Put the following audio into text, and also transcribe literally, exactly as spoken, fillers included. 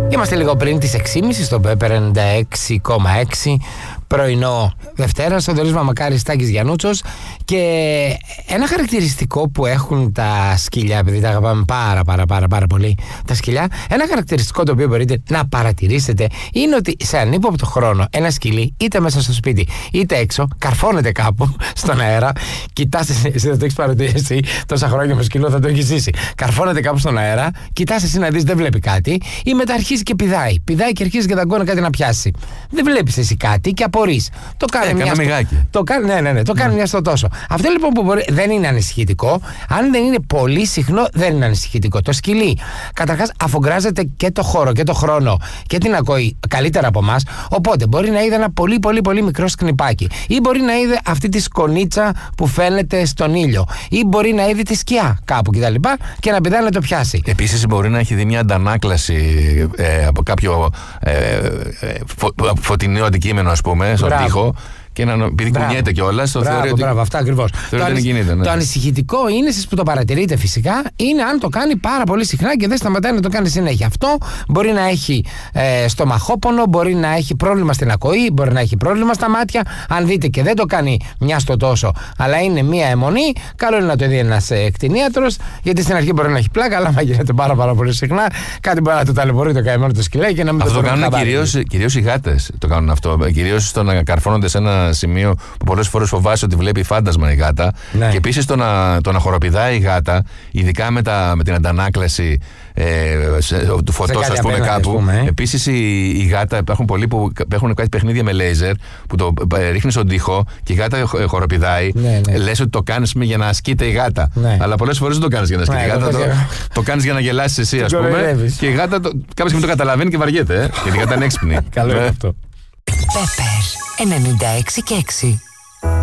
Είμαστε λίγο πριν τις έξι και μισή στο Pepper ενενήντα έξι κόμμα έξι, πρωινό Δευτέρα, ο Δωρής Μαμακάρης, Τάκης Γιαννούτσος. Και ένα χαρακτηριστικό που έχουν τα σκυλιά, επειδή τα αγαπάμε πάρα πάρα πάρα πάρα πολύ τα σκυλιά, ένα χαρακτηριστικό το οποίο μπορείτε να παρατηρήσετε είναι ότι σε ανύποπτο χρόνο ένα σκυλί, είτε μέσα στο σπίτι είτε έξω, καρφώνεται κάπου στον αέρα. Κοιτάς, εσύ δεν το έχεις παρατηρήσει τόσα χρόνια με σκυλό, θα το έχεις ζήσει. Καρφώνεται κάπου στον αέρα, κοιτάς εσύ να δεις, δεν βλέπει κάτι, ή μετά αρχίζει και πηδάει. Πηδάει και αρχίζει και δαγκώνει κάτι να πιάσει. Δεν βλέπεις εσύ κάτι και απορείς. Το κάνει μια στο... το κάνει, ναι, ναι, ναι, το κάνει mm. μια στο τόσο. Αυτό λοιπόν που μπορεί, δεν είναι ανησυχητικό. Αν δεν είναι πολύ συχνό, δεν είναι ανησυχητικό. Το σκυλί, καταρχάς, αφογκράζεται και το χώρο και το χρόνο και την ακοή καλύτερα από εμάς. Οπότε μπορεί να είδε ένα πολύ πολύ πολύ μικρό σκνιπάκι, ή μπορεί να είδε αυτή τη σκονίτσα που φαίνεται στον ήλιο, ή μπορεί να είδε τη σκιά κάπου κτλ. Και, και να πηδάει να το πιάσει. Επίσης, μπορεί να έχει δει μια αντανάκλαση ε, από κάποιο ε, ε, φω, φωτεινό αντικείμενο, ας πούμε, στον τοίχο. Και να επειδή κουνιέται κιόλας, το θεωρεί ότι. Μπράβο, αυτά ακριβώς. Το, ανησ... γίνεται, ναι. Το ανησυχητικό είναι, εσείς που το παρατηρείτε φυσικά, είναι αν το κάνει πάρα πολύ συχνά και δεν σταματάει να το κάνει συνέχεια. Αυτό μπορεί να έχει ε, στομαχόπονο, μπορεί να έχει πρόβλημα στην ακοή, μπορεί να έχει πρόβλημα στα μάτια. Αν δείτε και δεν το κάνει μια στο τόσο, αλλά είναι μια αιμονή, καλό είναι να το δει ένας ε, κτηνίατρος, γιατί στην αρχή μπορεί να έχει πλάκα, αλλά μα γίνεται πάρα, πάρα πολύ συχνά. Κάτι μπορεί να το ταλαιπωρεί το καημένο το σκυλάκι και να μην αυτό το, το κάνουν κυρίως οι γάτες. Το κάνουν αυτό. Κυρίως στο να καρφώνονται σε ένα σημείο που πολλές φορές φοβάσαι ότι βλέπει φάντασμα η γάτα. Ναι. Και επίσης το να, το να χοροπηδάει η γάτα, ειδικά με, τα, με την αντανάκλαση ε, σε, του φωτός, ας πούμε, κάπου. Ε. Επίσης η, η γάτα, υπάρχουν πολλοί που έχουν κάτι παιχνίδια με λέιζερ που το ε, ρίχνει στον τοίχο και η γάτα χοροπηδάει. Ναι, ναι. Λες ότι το κάνεις για να ασκείται η γάτα. Ναι. Αλλά πολλές φορές δεν το κάνεις για να ασκείται, ναι, η γάτα. Το, το κάνεις για να γελάσεις εσύ, ας πούμε. Και η γάτα το, κάποια στιγμή το καταλαβαίνει και βαριέται. Ε, γιατί η γάτα είναι έξυπνη. Καλό είναι αυτό. Pepper ενενήντα έξι και έξι.